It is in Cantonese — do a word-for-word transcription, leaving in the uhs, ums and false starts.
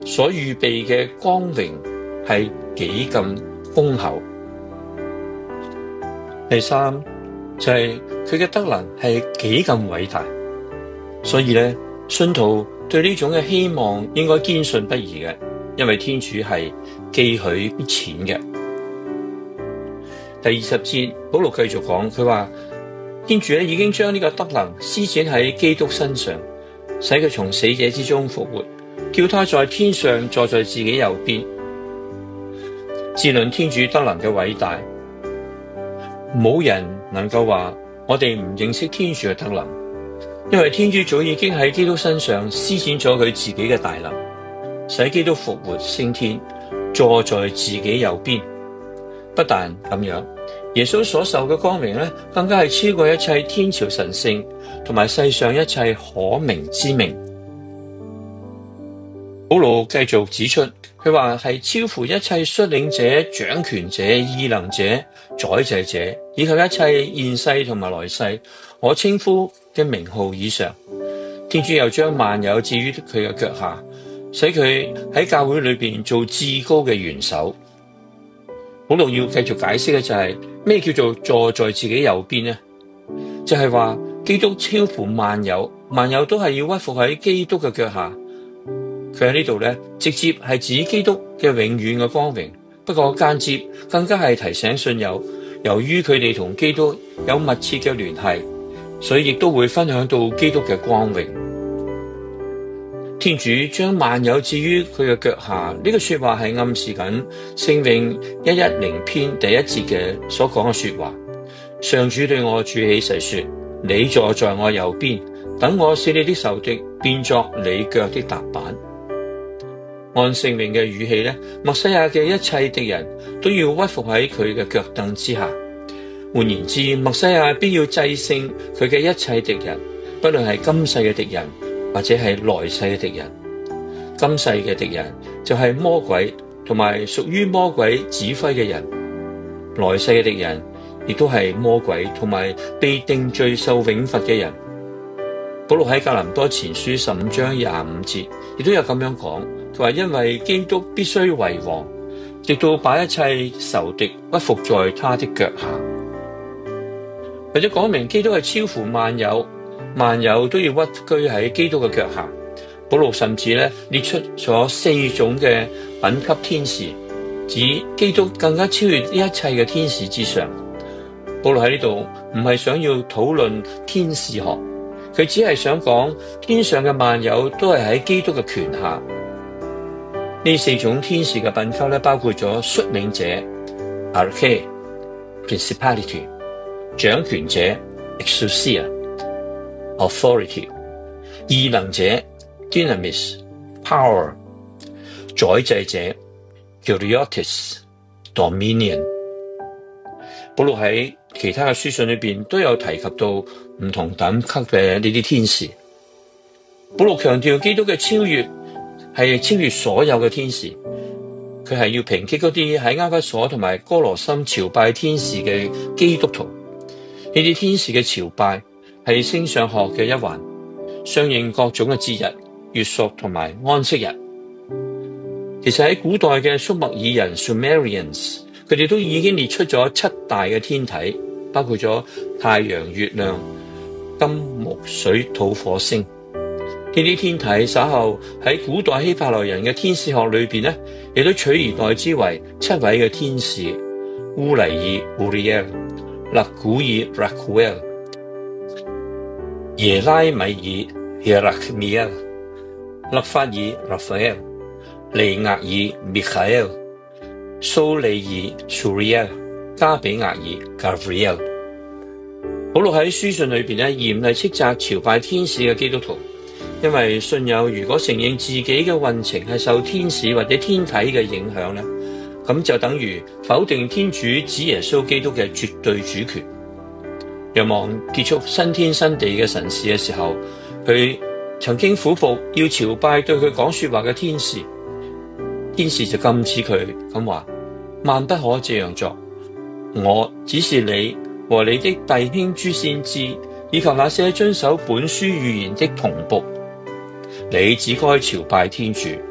所預備嘅光榮係幾咁豐厚。第三就係佢嘅德能係幾咁偉大，所以咧，信徒對呢種嘅希望應該堅信不疑嘅，因為天主係記許必踐嘅。第二十節，保羅繼續講，佢話天主咧已經將呢個德能施展喺基督身上，使佢從死者之中復活，叫他在天上坐在自己右邊。自論天主德能嘅偉大，冇人能夠話我哋唔認識天主嘅德能，因為天主早已經喺基督身上施展咗佢自己嘅大能，使基督復活升天，坐在自己右邊。不但咁樣，耶穌所受嘅光榮咧，更加係超過一切天朝神聖同埋世上一切可名之名。保羅繼續指出，佢話係超乎一切率領者、掌權者、異能者、宰制者，以及一切現世同埋來世我稱呼嘅名號以上。天主又將萬有置於佢嘅腳下，使佢喺教會裏邊做至高嘅元首。保羅要繼續解釋嘅就係、是、咩叫做坐在自己右邊呢？就係、是、話基督超乎萬有，萬有都係要屈服喺基督嘅腳下。佢喺呢度咧，直接係指基督嘅永遠嘅光榮，不過間接更加係提醒信友，由於佢哋同基督有密切嘅聯繫，所以亦都會分享到基督嘅光榮。天主將萬有置於佢嘅腳下，呢、這個說話係暗示緊聖詠一一零篇第一節嘅所講嘅說話。上主對我主起誓說：你坐在我右邊，等我使你的仇敵變作你腳的踏板。按聖詠嘅語氣咧，默西亞嘅一切敵人都要屈服喺佢嘅腳凳之下。換言之，默西亞必要制勝佢嘅一切敵人，不論係今世嘅敵人或者係來世嘅敵人。今世嘅敵人就係魔鬼同埋屬於魔鬼指揮嘅人，來世嘅敵人亦都係魔鬼同埋被定罪受永罰嘅人。保羅喺格林多前書十五章廿五節亦都有咁樣講，佢話因為基督必須為王，直到把一切仇敵屈服在他的腳下。為咗講明基督係超乎萬有，萬有都要屈居喺基督嘅腳下。保羅甚至咧列出咗四種嘅品級天使，指基督更加超越呢一切嘅天使之上。保羅喺呢度唔係想要討論天使學，佢只係想講天上嘅萬有都係喺基督嘅權下。呢四種天使嘅品級咧，包括咗率領者 Arche Principality、掌權者 Exousia、Authority、異能者 Dynamis、Power、宰制者 Kuriotes、Dominion。保羅喺其他嘅書信裏邊都有提及到唔同等級嘅呢啲天使。保羅強調基督嘅超越係超越所有嘅天使，佢係要抨擊嗰啲喺厄弗所同埋哥羅森朝拜天使嘅基督徒。呢啲天使嘅朝拜係星相學嘅一環，相應各種嘅節日、月朔同埋安息日。其實喺古代嘅蘇美爾人 Sumerians， 佢哋都已經列出咗七大嘅天體，包括咗太陽、月亮、金、木、水、土、火、星。呢啲天體稍後喺古代希伯來人嘅天使學裏邊咧，亦都取而代之為七位嘅天使：烏黎爾 Uriel、勒古爾 Raguel、耶拉米爾 Yerachmiel、勒法爾 Raphael、利額爾 Michael、蘇利爾 Suriel、加比額爾 Gabriel。保羅喺書信裏邊咧，嚴厲斥責朝拜天使嘅基督徒。因為信友如果承認自己嘅運程係受天使或者天體嘅影響咧，咁就等於否定天主子耶穌基督嘅絕對主權。若望結束新天新地嘅神事嘅時候，佢曾經俯伏要朝拜對佢講說話嘅天使，天使就禁止佢咁話：萬不可這樣做，我只是你和你的弟兄諸先知，以及那些遵守本書預言的同僕。你只該朝拜天主，